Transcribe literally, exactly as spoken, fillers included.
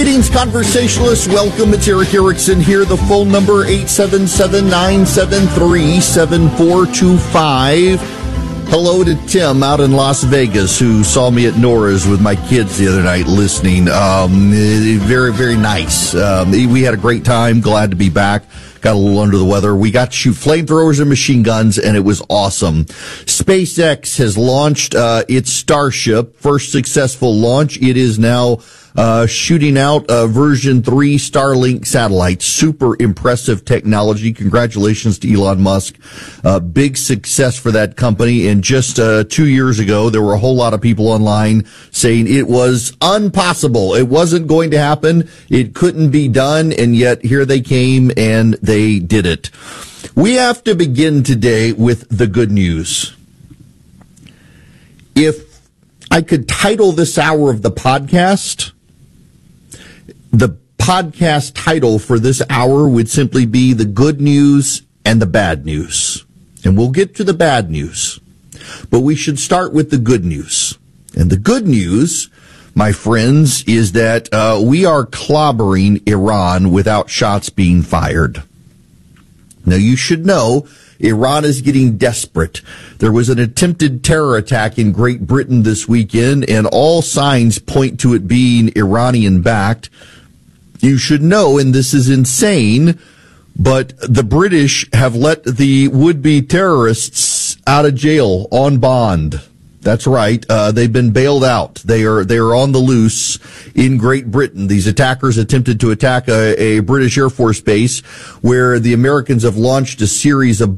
Greetings, conversationalists. Welcome. It's Eric Erickson here. The phone number, eight seven seven, nine seven three, seven four two five. Hello to Tim out in Las Vegas, who saw me at Nora's with my kids the other night listening. Um, very, very nice. Um, we had a great time. Glad to be back. Got a little under the weather. We got to shoot flamethrowers and machine guns, and it was awesome. SpaceX has launched uh, its Starship. First successful launch. It is now uh shooting out uh, version three Starlink satellite. Super impressive technology. Congratulations to Elon Musk. Uh, big success for that company. And just uh, two years ago, there were a whole lot of people online saying it was impossible. It wasn't going to happen. It couldn't be done. And yet here they came and they did it. We have to begin today with the good news. If I could title this hour of the podcast, the podcast title for this hour would simply be The Good News and the Bad News. And we'll get to the bad news. But we should start with the good news. And the good news, my friends, is that uh, we are clobbering Iran without shots being fired. Now, you should know Iran is getting desperate. There was an attempted terror attack in Great Britain this weekend, and all signs point to it being Iranian-backed. You should know, and this is insane, but the British have let the would-be terrorists out of jail on bond. That's right. Uh, they've been bailed out. They are they are on the loose in Great Britain. These attackers attempted to attack a, a British Air Force base where the Americans have launched a series of